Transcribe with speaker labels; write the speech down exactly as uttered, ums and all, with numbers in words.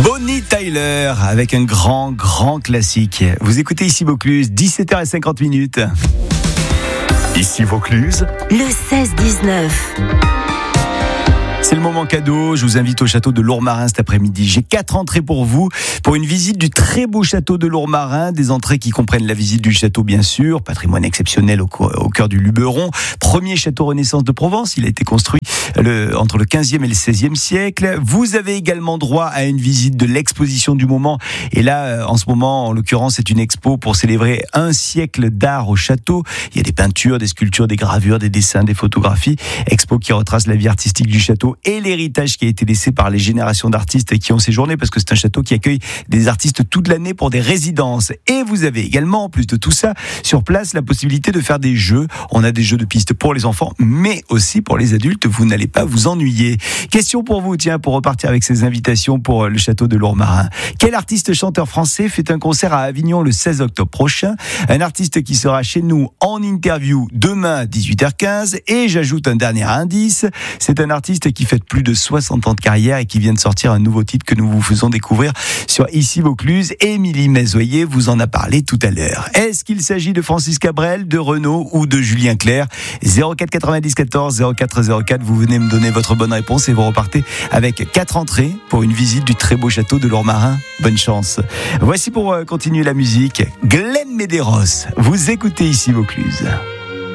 Speaker 1: Bonnie Tyler avec un grand, grand classique. Vous écoutez ici Vaucluse, dix-sept heures cinquante minutes.
Speaker 2: Ici Vaucluse,
Speaker 3: le seize dix-neuf.
Speaker 1: C'est le moment cadeau, je vous invite au château de Lourmarin cet après-midi. J'ai quatre entrées pour vous, pour une visite du très beau château de Lourmarin. Des entrées qui comprennent la visite du château bien sûr, patrimoine exceptionnel au, au cœur du Luberon. Premier château Renaissance de Provence, il a été construit le, entre le quinzième et le seizième siècle. Vous avez également droit à une visite de l'exposition du moment. Et là, en ce moment, en l'occurrence, c'est une expo pour célébrer un siècle d'art au château. Il y a des peintures, des sculptures, des gravures, des dessins, des photographies. Expo qui retrace la vie artistique du château et l'héritage qui a été laissé par les générations d'artistes qui ont séjourné, parce que c'est un château qui accueille des artistes toute l'année pour des résidences. Et vous avez également, en plus de tout ça, sur place, la possibilité de faire des jeux. On a des jeux de piste pour les enfants, mais aussi pour les adultes. Vous n'allez pas vous ennuyer. Question pour vous, tiens, pour repartir avec ces invitations pour le château de Lourmarin. Quel artiste chanteur français fait un concert à Avignon le seize octobre prochain? Un artiste qui sera chez nous en interview demain, dix-huit heures quinze. Et j'ajoute un dernier indice. C'est un artiste qui fait plus de soixante ans de carrière et qui vient de sortir un nouveau titre que nous vous faisons découvrir sur Ici Vaucluse. Émilie Mazoyer vous en a parlé tout à l'heure. Est-ce qu'il s'agit de Francis Cabrel, de Renaud ou de Julien Clerc? zéro quatre quatre-vingt-dix quatorze zéro quatre zéro quatre, vous venez me donner votre bonne réponse et vous repartez avec quatre entrées pour une visite du très beau château de Lourmarin. Bonne chance. Voici pour continuer la musique, Glenn Medeiros. Vous écoutez Ici Vaucluse.